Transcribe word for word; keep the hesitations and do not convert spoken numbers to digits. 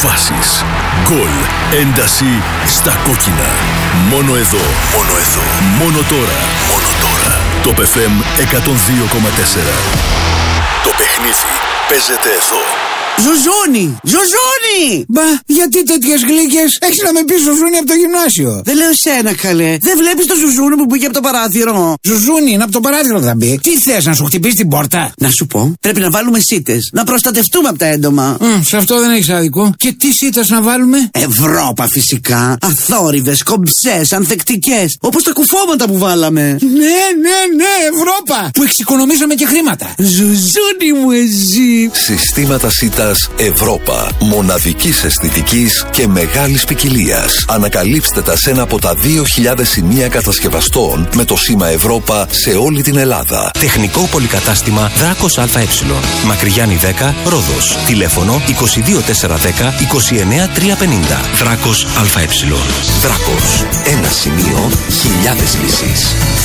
Φάσεις, γκολ, ένταση στα κόκκινα. Μόνο εδώ, μόνο εδώ, μόνο τώρα, μόνο τώρα. Το εφ εμ εκατόν δύο κόμμα τέσσερα. Το παιχνίδι παίζεται εδώ. Ζουζούνι! Ζουζούνι! Μπα, γιατί τέτοιες γλύκες? Έχεις να με πεις Ζουζούνι από το γυμνάσιο. Δεν λέω σένα, καλέ. Δεν βλέπεις το Ζουζούνι που μπήκε από το παράθυρο? Ζουζούνι, είναι από το παράθυρο θα μπει. Τι θες, να σου χτυπήσει την πόρτα? Να σου πω, πρέπει να βάλουμε σίτες. Να προστατευτούμε από τα έντομα. Mm, σε αυτό δεν έχεις άδικο. Και τι σίτες να βάλουμε? Ευρώπα φυσικά. Αθόρυβες, κομψές, ανθεκτικές. Όπως τα κουφώματα που βάλαμε. Ναι, ναι, ναι, Ευρώπα! Που εξοικονομήσαμε και χρήματα. Ζουζούνι μου εσύ. Συστήματα σίτας Ευρώπα. Μοναδικής αισθητικής και μεγάλης ποικιλίας. Ανακαλύψτε τα σε ένα από τα δύο χιλιάδες σημεία κατασκευαστών με το σήμα Ευρώπα σε όλη την Ελλάδα. Τεχνικό πολυκατάστημα Δράκος ΑΕ. Μακριγιάννη δέκα, Ρόδος. Τηλέφωνο είκοσι δύο τετρακόσια δέκα είκοσι εννέα τριακόσια πενήντα. Δράκος ΑΕ. Δράκος. Ένα σημείο, χιλιάδες λύσεις.